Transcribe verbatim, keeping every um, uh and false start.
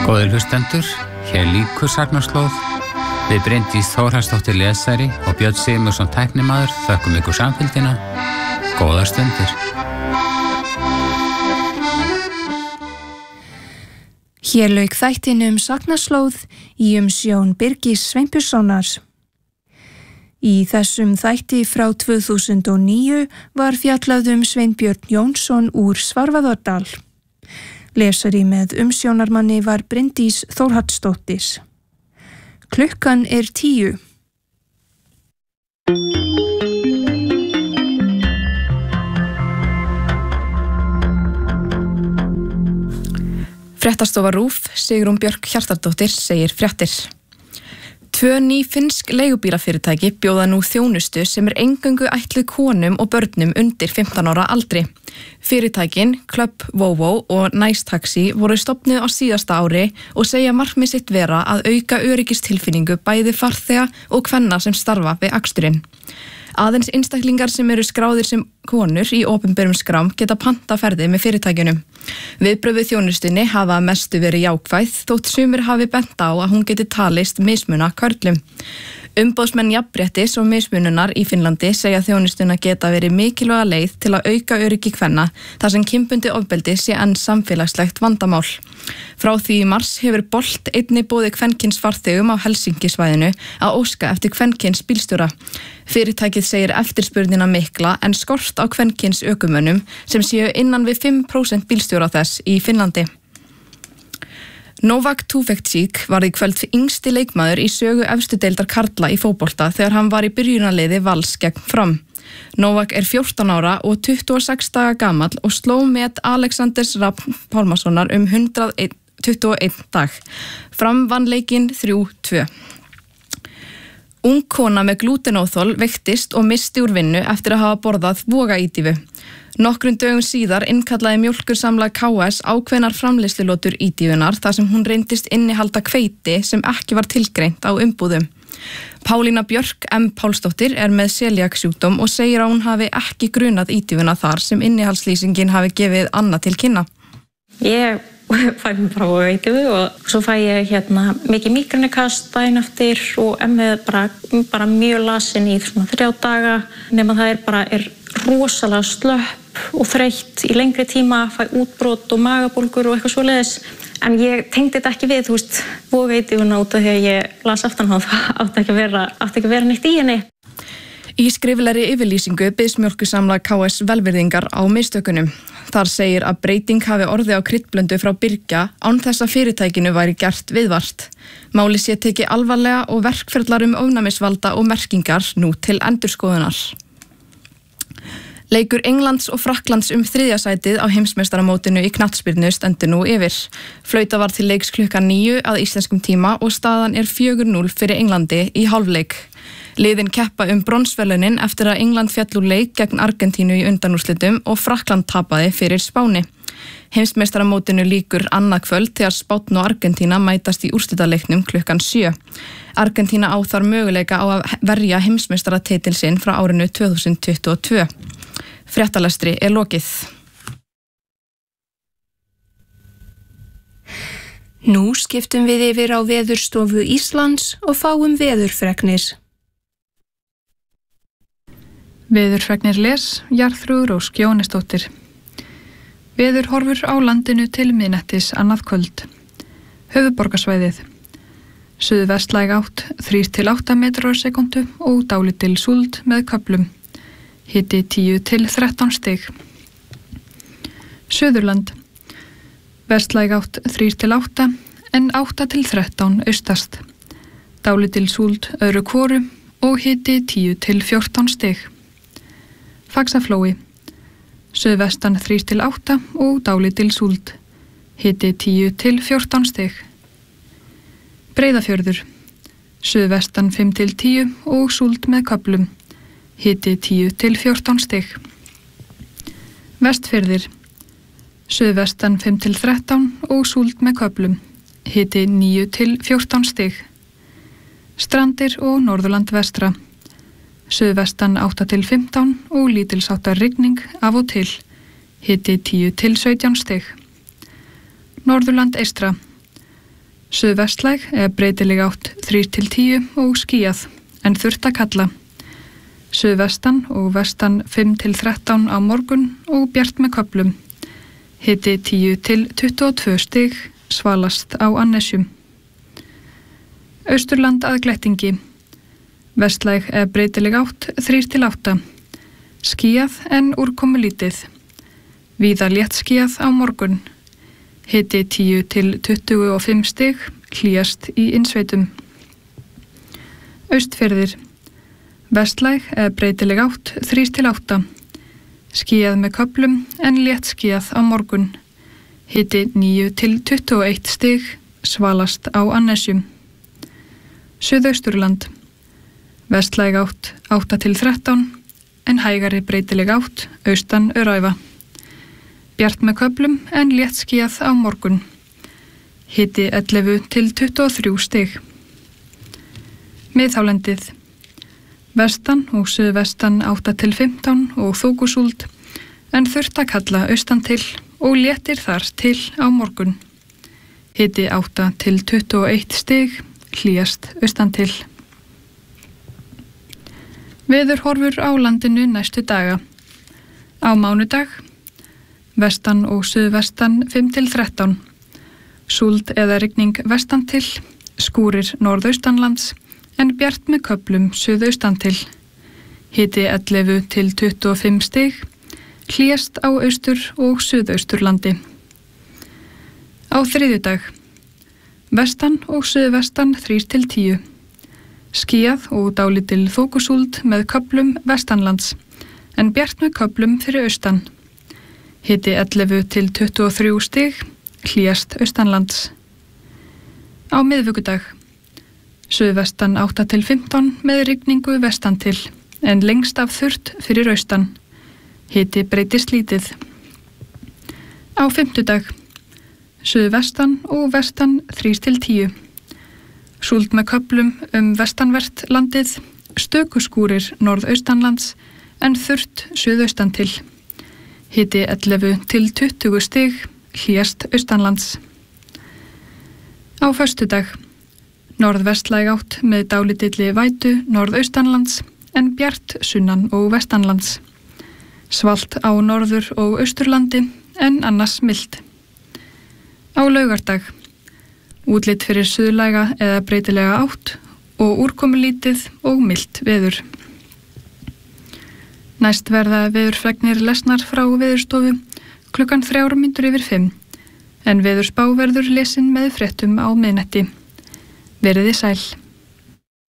Góðir hlustendur, hér lýkur Sagnaslóð. Við Bryndís Þórhallsdóttir lesari og Björn Sigurðsson tæknimaður þökkum ykkur samfylgdina. Góðar stundir. Hér lauk þættinum Sagnaslóð í umsjón Birgis Sveinbjörnssonar. Í þessum þætti frá tvö þúsund og níu var fjallað um Sveinbjörn Jónsson úr Svarfaðardal. Lesari með umsjónarmanni var Bryndís Þórhallsdóttir. Klukkan er tíu. Fréttastofa RÚV, Sigrún Björk Hjartardóttir segir fréttir. Tvö ný finnsk leigubílafyrirtæki bjóða nú þjónustu sem er eingöngu ætluð konum og börnum undir fimmtán ára aldri. Fyrirtækin, Club Vovo og Nice Taxi voru stofnuð á síðasta ári og segja markmið sitt vera að auka öryggistilfinningu bæði farþega og kvenna sem starfa við aksturinn. Aðeins einstaklingar sem eru skráðir sem konur í opinberum skrám geta panta ferði með fyrirtækjunum. Viðbrögð við þjónustunni hafa að mestu verið jákvæð þótt sumir hafi bent á að hún geti talist mismuna körlum. Umboðsmenn jafnréttis og mismununar í Finnlandi segja þjónustuna geta verið mikilvæga leið til að auka öryggi kvenna þar sem kynbundið ofbeldi sé enn samfélagslegt vandamál. Frá því í mars hefur Bolt einnig boðið kvenkyns farþegum á Helsinki-svæðinu að óska eftir kvenkyns bílstjóra. Fyrirtækið segir eftirspurnina mikla en skort á kvenkyns ökumönnum sem séu innan við fimm prósent bílstjóra þess í Finnlandi. Novak Djokovic var í kvöld yngsti leikmaður í sögu efstu deildar karla í fótbolta þegar hann var í byrjunarliði Vals gegn Fram. Novak er fjórtán ára og tuttugu og sex daga gamall og sló met Alexanders Rapp Pálmasonar um hundrað tuttugu og einn dag. Fram vann leikinn þrjú tvö. Ung kona með glútenóþol veiktist og missti úr vinnu eftir að hafa borðað vogaídífu. Nokkrum dögum síðar innkallaði mjólkursamlag K S ákveðnar framleiðslulótur ídífunar þar sem hún reyndist innihalda hveiti sem ekki var tilgreint á umbúðum. Pálína Björk M. Pálsdóttir er með celiaksjúkdóm og segir að hún hafi ekki grunað ídífuna þar sem innihaldslýsingin hafi gefið annað til kynna. Ég fæ mér bara vogaídífu og svo fæ ég hérna mikið mígrænukast daginn eftir og er með bara, bara mjög lasin í svona þrjá daga nema það er bara er rosalega slöpp og þreytt í lengri tíma, fæ útbrot og magabólgur og eitthvað svoleiðis. En ég tengdi þetta ekki við, þú veist, vogaídífuna út af því að ég las aftan á það, átti ekki að vera, átti ekki að vera neitt í henni. Í skriflegri yfirlýsingu biðst mjólkursamlag K S velvirðingar á mistökunum. Þar segir að breyting hafi orðið á kryddblöndu frá Birgja án þess að fyrirtækinu væri gert viðvart. Máli sé tekið alvarlega og verkferlar um ofnæmisvalda og merkingar nú til endurskoðunar. Leikur Englands og Frakklands um þriðja sætið á heimsmeistaramótinu í knattspyrnu stendur nú yfir. Flauta var til leiks klukkan níu að íslenskum tíma og staðan er fjögur núll fyrir Englandi í hálfleik. Liðin keppa um bronsverðlaunin eftir að England féll úr leik gegn Argentínu í undanúrslitum og Frakkland tapaði fyrir Spáni. Heimsmeistaramótinu lýkur annað kvöld þegar Spánn og Argentína mætast í úrslitaleiknum klukkan sjö. Argentína á þar möguleika á að verja heimsmeistaratitil sinn frá árinu tvö þúsund tuttugu og tvö. Fréttalestri er lokið. Nú skiptum við yfir á Veðurstofu Íslands og fáum veðurfregnir. Veðurfregnir les Jarþrúður Ósk Jónesdóttir. Veður horfur á landinu til miðnættis annað kvöld. Höfuðborgarsvæðið. Suðvestlæg átt þrír til átta metrar á sekúndu og dálítil súld með köflum. Hiti tíu til þrettán stig. Suðurland. Vestlæg átt þrír til átta en átta til þrettán austast. Dálítil súld öðru hvoru og hiti tíu til fjórtán stig. Faxaflói. Suðvestan þrír til átta og dálítil súld. Hiti tíu til fjórtán stig. Breiðafjörður. Suðvestan fimm til tíu og súld með köflum. Hiti tíu til fjórtán stig. Vestfirðir. Suðvestan fimm til þrettán og súld með köflum. Hiti níu til fjórtán stig. Strandir og Norðurland vestra. Suðvestan átta til fimmtán og lítilsháttar rigning af og til. Hiti tíu til sautján stig. Norðurland eystra. Suðvestlæg eða breytileg átt þrír til tíu og skýjað, en þurrt að kalla. Suðvestan og vestan fimm til þrettán á morgun og bjart með köflum. Hiti tíu til tuttugu og tvö stig, svalast á Annesjum. Austurland að glettingi. Vestlæg eða breytileg átt þrír til átta. Skýjað en úrkomulítið. Víða léttskýjað á morgun. Hiti tíu til tuttugu og fimm stig, hlýjast í innsveitum. Austfirðir. Vestlæg eða breytileg átt þrír til átta. Skýjað með köflum en léttskýjað á morgun. Hiti níu til tuttugu og eitt stig, svalast á Annesjum. Suðausturland. Vestlæg átt átta til þrettán, en hægari breytileg átt austan Öræfa. Bjart með köflum en léttskýjað á morgun. Hiti ellefu til tuttugu og þrjú stig. Miðhálendið. Vestan og suðvestan átta til fimmtán og þokusúld, en þurrt að kalla austan til og léttir þar til á morgun. Hiti átta til tuttugu og eitt stig, hlýjast austan til. Veðurhorfur á landinu næstu daga. Á mánudag. Vestan og suðvestan fimm til þrettán. Súld eða rigning vestan til, skúrir norðaustanlands, en bjart með köflum suðaustan til. Hiti ellefu til tuttugu og fimm stig, hlýjast á austur og suðausturlandi. Á þriðjudag. Vestan og suðvestan þrír til tíu. Skýjað og dálítil þokusúld með köflum vestanlands, en bjart með köflum fyrir austan. Hiti ellefu til tuttugu og þrjú stig, hlýjast austanlands. Á miðvikudag. Suðvestan átta til fimmtán með rigningu vestan til, en lengst af þurrt fyrir austan. Hiti breytist lítið. Á fimmtudag. Suðvestan og vestan þrír til tíu. Súld með köflum um vestanvert landið, stökuskúrir norðaustanlands, en þurrt suðaustan til. Hiti ellefu til tuttugu stig, hlýjast austanlands. Á föstudag. Norðvestlæg átt með dálítilli vætu norðaustanlands, en bjart sunnan og vestanlands. Svalt á norður og austurlandi, en annars mild. Á laugardag. Útlit fyrir suðlæga eða breytilega átt og úrkomulítið og milt veður. Næst verða veðurfregnir lesnar frá Veðurstofu klukkan þrjár mínútur yfir fimm, en veðurspá verður lesin með fréttum á miðnætti. Veriði sæl.